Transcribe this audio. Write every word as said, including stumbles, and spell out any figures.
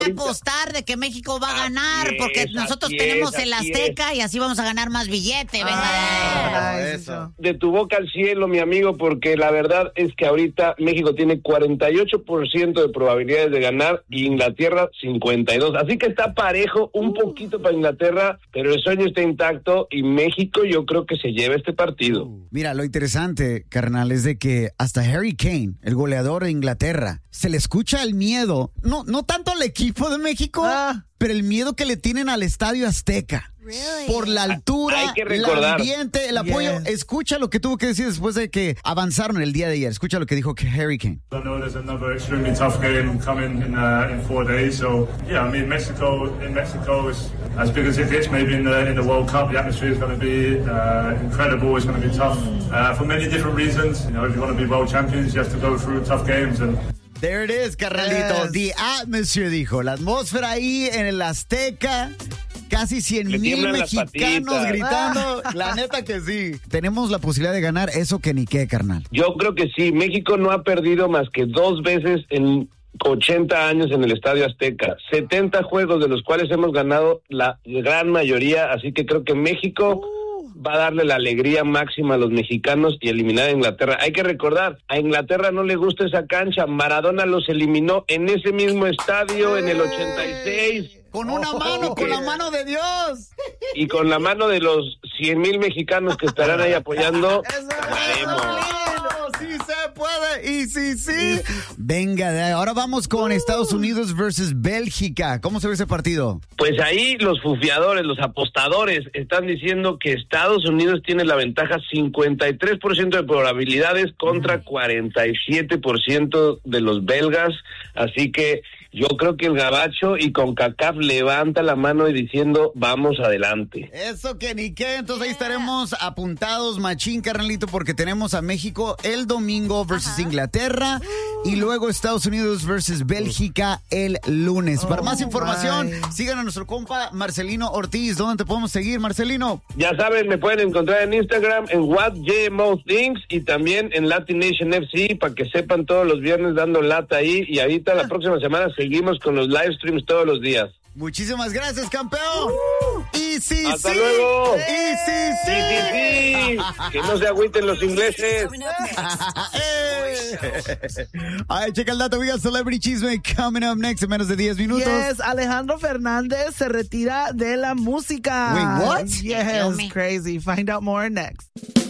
apostar de que México va a ganar, Así porque es, nosotros así tenemos es, el así Azteca y así vamos a ganar más billete. Venga. Ah, de... eso. De tu boca al cielo, mi amigo, porque la verdad es que ahorita México tiene cuarenta y ocho por ciento de probabilidades de ganar y Inglaterra cincuenta y dos. Así que está parejo, un poquito para Inglaterra, pero el sueño está intacto y México yo creo que se lleva este partido. Mira, lo interesante, carnal, es de que hasta Harry Kane, el goleador de Inglaterra, se le escucha el miedo, no, no tanto al equipo de México, Ah. pero el miedo que le tienen al Estadio Azteca. Really? Por la altura, Hay que el recordar. ambiente, el apoyo. Yes. Escucha lo que tuvo que decir después de que avanzaron el día de ayer. Escucha lo que dijo Harry Kane. I know there's another extremely tough game coming in uh, in four days. So yeah, I mean Mexico in Mexico is as big as it gets. Maybe in the in the World Cup, the atmosphere is going to be uh, incredible. It's going to be tough uh, for many different reasons. You know, if you want to be world champions, you have to go through tough games and. There it is, carnalito. Yes. The atmosphere, dijo. La atmósfera ahí en el Azteca. Casi cien Le mil tiemblan las mexicanos patitas. gritando. La neta que sí. Tenemos la posibilidad de ganar eso que ni qué, carnal. Yo creo que sí, México no ha perdido más que dos veces en ochenta años en el Estadio Azteca, setenta juegos de los cuales hemos ganado la gran mayoría, así que creo que México va a darle la alegría máxima a los mexicanos y eliminar a Inglaterra. Hay que recordar, a Inglaterra no le gusta esa cancha, Maradona los eliminó en ese mismo estadio en el ochenta y seis. Con una mano, con la mano de Dios. Y con la mano de los cien mil mexicanos que estarán ahí apoyando, ganaremos. Sí se puede y sí, sí. Venga, de ahí. Ahora vamos con Estados Unidos versus Bélgica. ¿Cómo se ve ese partido? Pues ahí los fufiadores, los apostadores están diciendo que Estados Unidos tiene la ventaja cincuenta y tres por ciento de probabilidades contra cuarenta y siete por ciento de los belgas, así que yo creo que el gabacho y CONCACAF levanta la mano y diciendo vamos adelante. Eso que ni qué, entonces ahí estaremos apuntados, machín, carnalito, porque tenemos a México el domingo versus Inglaterra y luego Estados Unidos versus Bélgica el lunes. Para más información, my. sigan a nuestro compa Marcelino Ortiz. ¿Dónde te podemos seguir, Marcelino? Ya saben, me pueden encontrar en Instagram en What J M O Things y también en Latin Nation F C para que sepan todos los viernes dando lata ahí y ahorita la próxima semana seguimos con los live streams todos los días. Muchísimas gracias, campeón. Y sí, ¡Hasta sí. luego! Y sí, sí. Sí, sí, sí. Que no se agüiten los ingleses. All right, checa el dato. We got Celebrity Chisme coming up next en menos de diez minutos. Yes, Alejandro Fernández se retira de la música. Wait, what? Yes, Dios mío. crazy. Find out more next.